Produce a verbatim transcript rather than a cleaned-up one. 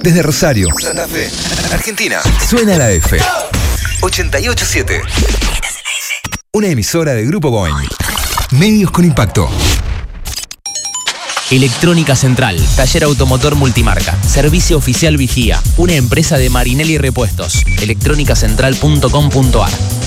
Desde Rosario, Santa Fe, Argentina. Suena la F. ochenta y ocho siete. Una emisora de Grupo Boeing. Medios con impacto. Electrónica Central, taller automotor multimarca, servicio oficial Vigía, una empresa de Marinelli Repuestos, electrónica central punto com punto a r.